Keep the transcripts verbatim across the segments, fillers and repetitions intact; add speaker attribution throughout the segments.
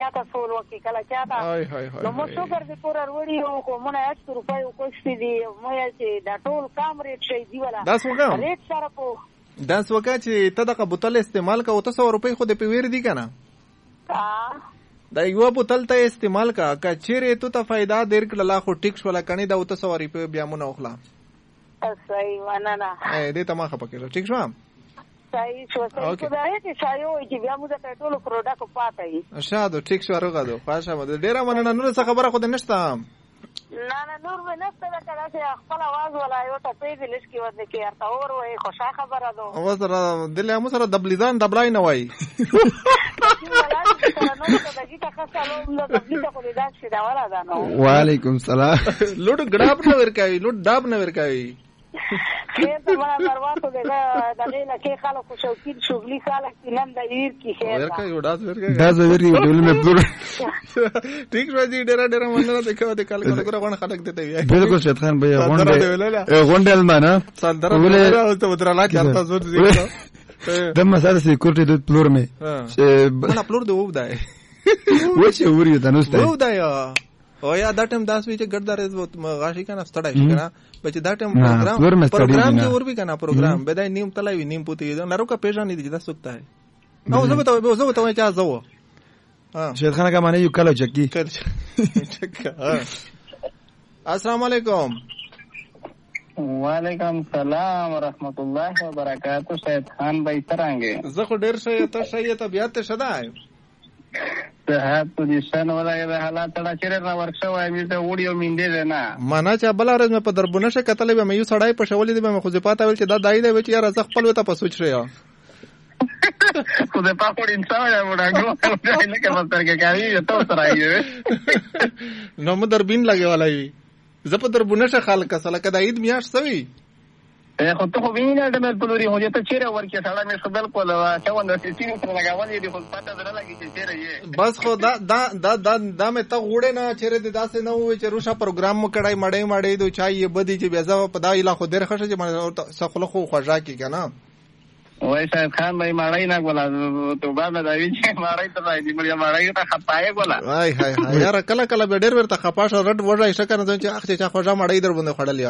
Speaker 1: چاته سول وکي کله چاته
Speaker 2: هاي هاي هاي
Speaker 1: نو مو شکر دې پور وروړي او کومه اته روپۍ کوشتي دي مې چې دا ټول کام ریټ شي دی ولا
Speaker 2: دا څنګه
Speaker 1: ریټ سره په
Speaker 2: دا څنګه چې ته دغه بوتل استعمال کا او ته سو روپۍ خو دې په ویر دي کنه دا یو بوتل ته استعمال کا که چیرې ته ته فائدہ دیر کړه خو ټیک شو لکني دا او ته سو روپۍ بیا مونږ اخلا
Speaker 1: صحیح وننه
Speaker 2: اې دې ته ما خپکه ټیک شو
Speaker 1: صحیح شو صحیح کو دا هیڅ شایو چې بیا موږ ته ټول پروډکټ پاتای
Speaker 2: شاده ټیک شو راغو دا خاصه مده ډیره مننه نور څه خبره خو نشته
Speaker 1: نه نه نور به نشته دا کله چې خپل आवाज ولا یو ته پیږي لشکې ورته کې ارته اور وای خوشا خبره ده
Speaker 2: او سره دله مو سره دبلیزان دبلای نه وای
Speaker 3: وعلیکم السلام
Speaker 2: لوټ ګډاب نه ورکاوي لوټ ډاب نه ورکاوي
Speaker 1: خیر ته مړه دروازه دغه دغه لکه خلک شوقین شغلي خلک نن د ایر کی خیر
Speaker 2: ورکاوي وډاس ورکاوي
Speaker 3: دا زویری ټول مې پور
Speaker 2: ټیک راځي ډېر ډېر مننه د کوم د کال کله غوڼه خلک دته وي
Speaker 3: بالکل شیخ خان بھائی غونډه غونډه المانه
Speaker 2: سندره ولې ته ودرلا چارتا زور دي
Speaker 3: د مساله سکیورټي د پلور مې
Speaker 2: چې منا پلور دی وو دای
Speaker 3: و چې وری د نوسته
Speaker 2: وو دای او یا دا ټیم داس وی چې ګردار غاشي کنه ستړای شي کنه بچ دا ټیم پروګرام پروګرام کې ور به کنه پروګرام بدای نیم تلای نیم پوتې نارو کا پیژانې دي دا سوکتا ہے او زه به ته زه به ته چا زو ها
Speaker 3: شیخ خان کا معنی یو کلو چکی
Speaker 2: السلام علیکم
Speaker 4: وعلیکم السلام ورحمۃ اللہ وبرکاتہ شیخ خان بھائی ترانګه
Speaker 2: زه خو ډیر شي ته شي ته بیا ته شدای
Speaker 4: ته پوزیشن ولا حالات تړه چیرې را ورښو مې ته وډیو میندې نه
Speaker 2: معنا چې بل ورځ مې په دربونه شه کتلې به مې یو سړی په شولې دې مې خو ځپاته ویل چې دا دای دی چې یار زه خپل وته په سوچ ریا
Speaker 4: خو دې په پوری انسان یا وډاګو نه کې مستر کې کوي ته سره یې
Speaker 2: نو مې دربین لګي ولای زه په دربونه شه خلک سره کدا عید میاش سوي
Speaker 4: خو ته خو وینې د مې پلوري هو ته چیرې ورکې سړی مې خو بالکل چوند سیستم سره لګولې دي خو پته نه لګي چې چیرې یې
Speaker 2: بس خو دا دا دا دا دا مې ته غوړې نه چیرې د داسې نه وې چې روشا پروګرام مو کړای مړې مړې دو چای بدی چې بیا ځو په دا اله خو ډېر خشه چې مې سخله خو خوځا کی کنه
Speaker 4: وای صاحب خان بھائی مړای نه ګولا تو با مې دا وی چې مړای ته دی مړیا مړای ته خپای ګولا
Speaker 2: هاي هاي یار کله کله به ډېر ورته خپاشه رټ وځای شکر نه چې اخ چې خوځا مړای در باندې خړلې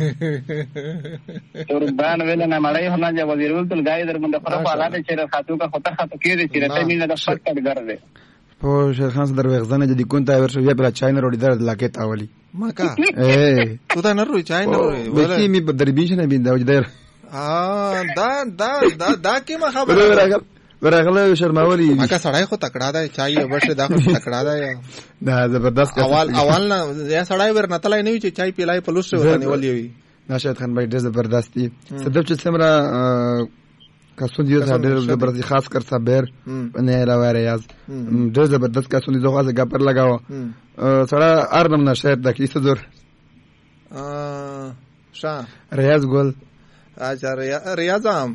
Speaker 4: قربان ویل نه مړای هونه چې وزیر ول ګای در باندې خراب حالات چې خاطو کا خطر خاطو کېږي چې ته مینه د فقط ګرځي
Speaker 3: په شیخ خان در وغزنه چې کوم ته ورشو بیا پر چاینه روډی در لاکه تاولی
Speaker 2: ما کا
Speaker 3: اے
Speaker 2: تو دا نه روي چاینه روي
Speaker 3: ولی می په دربین نه بین دا وجدار
Speaker 2: اه دا دا دا دا کی ما خبره
Speaker 3: ورغل ورغله شرماولی
Speaker 2: اګه سړی خو تکړه دی چای ورشه دا خو تکړه دی
Speaker 3: دا زبردست
Speaker 2: اول اول نه یا سړی ور نتلای نه وی چې چای پیلای په لوسه ورنه ولې وی
Speaker 3: ناشد خان بھائی ډېر زبردست دي صدف چې سمرا کاسون دي ډېر زبردست خاص کر صبر نه راوي ریاض ډېر زبردست کاسون دي زغه ګپر لگاو سړی ارنم نشه د کیسه زور
Speaker 2: ا شا
Speaker 3: ریاض ګل
Speaker 2: اچھا ریاض هم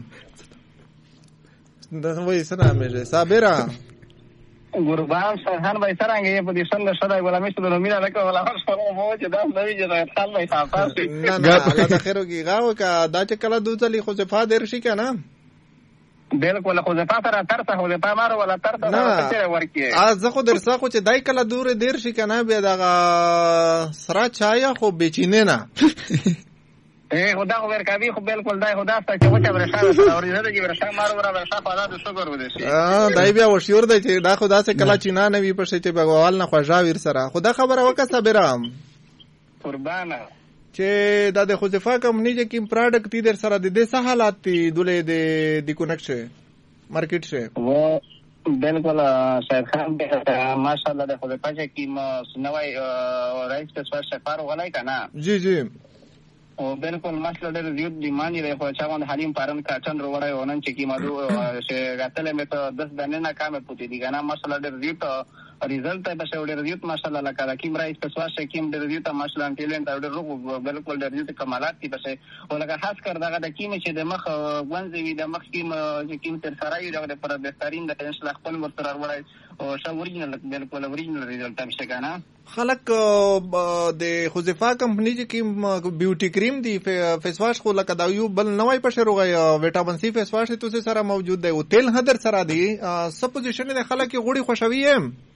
Speaker 2: دا وای سره مې صابره
Speaker 4: قربان خان بھائی څنګه په دې څنګه شدای ولا مې څه نو مینا لکه ولا سره مو چې دا نوې چې خپل بھائی صافه
Speaker 2: نه نه الله ته خیرو کی غاو کا دا چې کله دوتلی خو صفه در شي کنه
Speaker 4: بالکل خو صفه سره ترته هو په مار ولا ترته سره ورکی
Speaker 2: از خو درسه خو چې دای کله دور دیر شي کنه بیا دا سره چایا خو بیچینه نه
Speaker 4: اے خدا خو ورکاوی خو بالکل دای خدا ست چې وچه ورشاوه سره اوري زده چې ورشا مار ورا ورشا په اړه د شکر ودی شي
Speaker 2: اه دای بیا وشور دی چې دا خدا څخه کلا چینا نه وی پښې چې بغوال نه خوځاویر سره خدا خبره وکړه برام
Speaker 4: قربانه
Speaker 2: چې دا د خوځفا کمپنی چې کوم پروډکټ دې در سره د دې څه حالات دي دله د د کونکشه مارکیټ شه
Speaker 4: و بالکل شاید خان به ماشاءالله د خوځفا چې کوم سنوي رئیس په سر سفر ولای کنه
Speaker 2: جی جی
Speaker 4: او بالکل مسله ډېر زیات دی مانی دی خو چا باندې حلیم پارن کاټن وروړی ونن چې کی مادو چې غتل مې ته دس دنه نه کامه پوتې دی کنه مسله ډېر زیات ریزلټ به شه ډېر زیات ماشاءالله لکه کیم رئیس په سواشه کیم ډېر زیات ماشاءالله ټیلنت ډېر روغ بالکل ډېر زیات کمالات دي بشه ولکه خاص کر دغه د کیم چې د مخ غونځوي د مخ کیم چې کیم تر سره یو د پر بهترین د انشاء خپل ورته وروړی او شو اوریجنل بالکل اوریجنل ریزلټ هم شه کنه
Speaker 2: خلق د خوځفا کمپنی چې کوم بیوټي کریم دی فیس واش خو لکه دا یو بل نوای په شروع غي وټامین سی فیس واش ته سره موجود دی او تیل هدر سره دی سپوزیشن د خلک غوړي خوشوي هم